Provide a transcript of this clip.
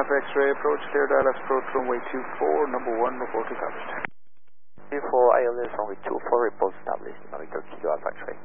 Alpha X-ray approach, clear Dallas approach runway 24, number 1, report established. 24, ILS runway 24, report established, November Kilo Alpha X-ray.